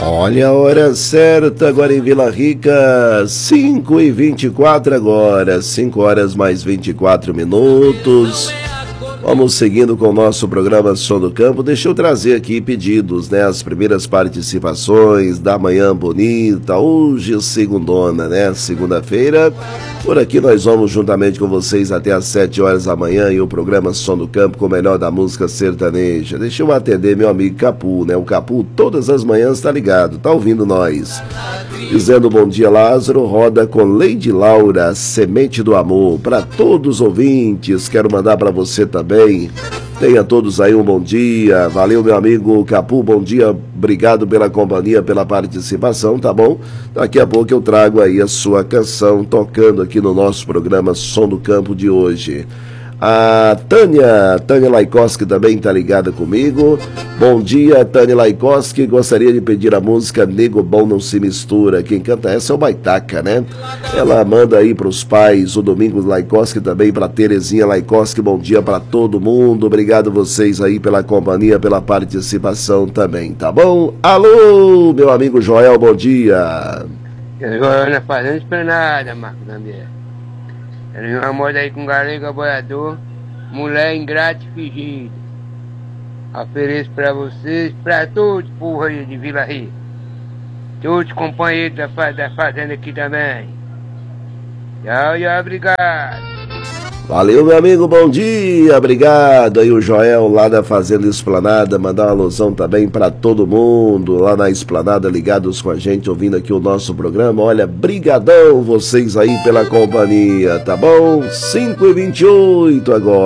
Olha a hora certa agora em Vila Rica, 5h24 agora, 5 horas mais 24 minutos. Vamos seguindo com o nosso programa Som do Campo. Deixa eu trazer aqui pedidos, né? As primeiras participações da Manhã Bonita, hoje segundona, né? Segunda-feira. Por aqui nós vamos juntamente com vocês até às 7 horas da manhã e o programa Som do Campo com o melhor da música sertaneja. Deixa eu atender meu amigo Capu, né? O Capu todas as manhãs tá ligado, tá ouvindo nós. Dizendo bom dia, Lázaro, roda com Lady Laura, Semente do Amor. Para todos os ouvintes, quero mandar para você também. Tenha todos aí um bom dia. Valeu, meu amigo Capu, bom dia. Obrigado pela companhia, pela participação, tá bom? Daqui a pouco eu trago aí a sua canção tocando aqui no nosso programa Som do Campo de hoje. A Tânia Laikoski também tá ligada comigo. Bom dia, Tânia Laikoski. Gostaria de pedir a música Nego Bom Não Se Mistura. Quem canta essa é o Baitaca, né? Ela manda aí pros pais, o Domingos Laikoski também, pra Terezinha Laikoski. Bom dia pra todo mundo. Obrigado vocês aí pela companhia, pela participação também, tá bom? Alô, meu amigo Joel, bom dia. Joel não fazendo esplanada, Marcos André. Ele uma moda aí com galego aboiador, mulher ingrata e fingida. Ofereço pra vocês, pra todos, porra aí de Vila Rica. Todos os companheiros da fazenda aqui também. Tchau, obrigado. Valeu, meu amigo, bom dia, obrigado. Aí o Joel lá da Fazenda Esplanada, mandar uma alusão também para todo mundo lá na Esplanada, ligados com a gente, ouvindo aqui o nosso programa. Olha, brigadão vocês aí pela companhia, tá bom? 5h28 agora.